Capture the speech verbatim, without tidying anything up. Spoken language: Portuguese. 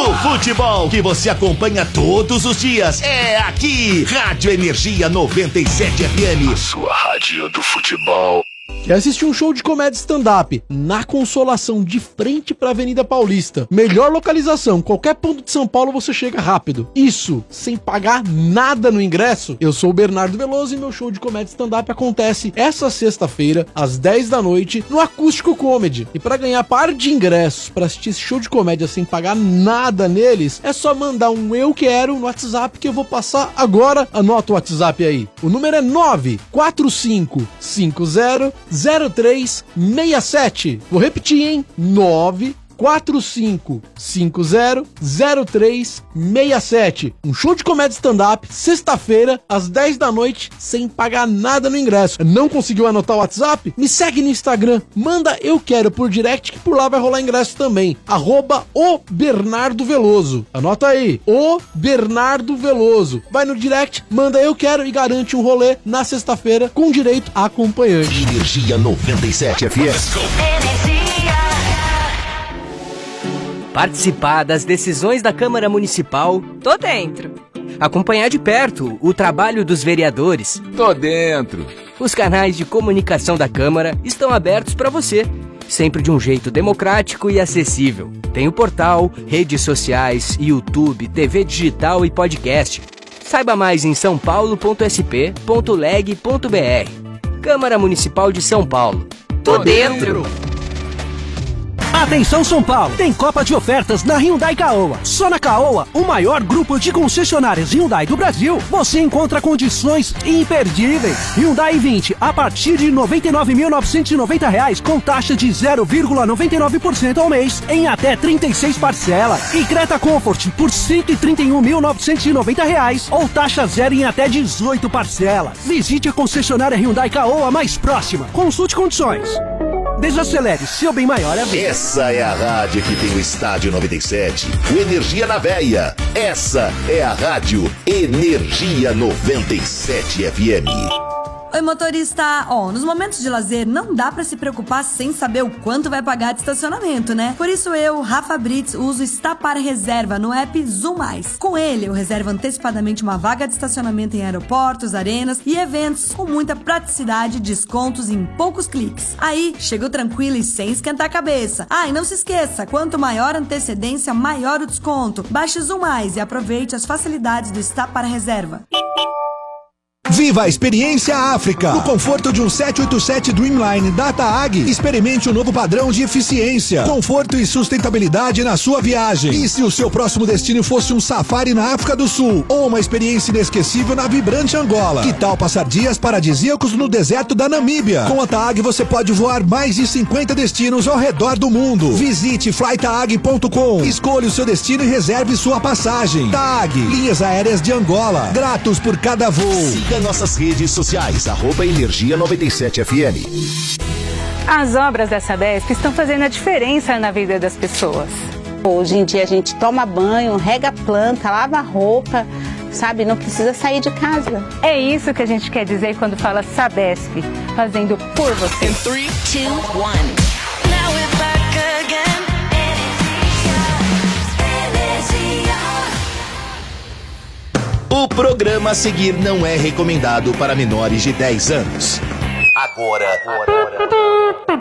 O futebol que você acompanha todos os dias é aqui. Rádio Energia noventa e sete F M. A sua rádio do futebol. Quer assistir um show de comédia stand-up na Consolação, de frente pra Avenida Paulista? Melhor localização, qualquer ponto de São Paulo você chega rápido. Isso, sem pagar nada no ingresso. Eu sou o Bernardo Veloso e meu show de comédia stand-up acontece essa sexta-feira, às dez da noite, no Acústico Comedy. E pra ganhar par de ingressos pra assistir esse show de comédia sem pagar nada neles, é só mandar um eu quero no WhatsApp que eu vou passar agora. Anota o WhatsApp aí. O número é nove quatro cinco cinco zero zero três seis sete. Vou repetir, hein? nove quatro cinco cinco zero zero três seis sete. Um show de comédia stand-up, sexta-feira, às dez da noite, sem pagar nada no ingresso. Não conseguiu anotar o WhatsApp? Me segue no Instagram, manda eu quero por direct, que por lá vai rolar ingresso também. Arroba o Bernardo Veloso. Anota aí, o Bernardo Veloso. Vai no direct, manda eu quero e garante um rolê na sexta-feira com direito a acompanhante. Energia noventa e sete F M. Participar das decisões da Câmara Municipal. Tô dentro. Acompanhar de perto o trabalho dos vereadores. Tô dentro. Os canais de comunicação da Câmara estão abertos para você, sempre de um jeito democrático e acessível. Tem o portal, redes sociais, YouTube, T V digital e podcast. Saiba mais em são paulo ponto s p ponto leg ponto b r. Câmara Municipal de São Paulo. Tô dentro. Atenção São Paulo, tem Copa de ofertas na Hyundai Caoa. Só na Caoa, o maior grupo de concessionárias Hyundai do Brasil, você encontra condições imperdíveis. Hyundai i vinte a partir de noventa e nove mil novecentos e noventa reais com taxa de zero vírgula noventa e nove por cento ao mês em até trinta e seis parcelas. E Creta Comfort por cento e trinta e um mil novecentos e noventa reais ou taxa zero em até dezoito parcelas. Visite a concessionária Hyundai Caoa mais próxima. Consulte condições. Desacelere, seu bem maior é a vida. Essa é a rádio que tem o Estádio noventa e sete, o Energia na Veia. Essa é a rádio Energia noventa e sete F M. Oi, motorista. Ó, oh, nos momentos de lazer não dá pra se preocupar sem saber o quanto vai pagar de estacionamento, né? Por isso eu, Rafa Brits, uso Está Para Reserva no app Zoom Mais. Com ele, eu reservo antecipadamente uma vaga de estacionamento em aeroportos, arenas e eventos com muita praticidade e descontos em poucos cliques. Aí, chego tranquilo e sem esquentar a cabeça. Ah, e não se esqueça, quanto maior a antecedência, maior o desconto. Baixe Zoom Mais e aproveite as facilidades do Está Para Reserva. Viva a experiência África! No conforto de um sete oito sete Dreamline da TAG, experimente o um novo padrão de eficiência, conforto e sustentabilidade na sua viagem. E se o seu próximo destino fosse um safari na África do Sul ou uma experiência inesquecível na vibrante Angola? Que tal passar dias paradisíacos no deserto da Namíbia? Com a TAG você pode voar mais de cinquenta destinos ao redor do mundo. Visite fly tag ponto com, escolha o seu destino e reserve sua passagem. TAG, linhas aéreas de Angola, gratos por cada voo. Siga nossas redes sociais, arroba Energia noventa e sete F M. As obras da Sabesp estão fazendo a diferença na vida das pessoas. Hoje em dia a gente toma banho, rega a planta, lava a roupa, sabe? Não precisa sair de casa. É isso que a gente quer dizer quando fala Sabesp, fazendo por você. In three, two, one. Now we're back again. O programa a seguir não é recomendado para menores de dez anos. Agora, agora, agora.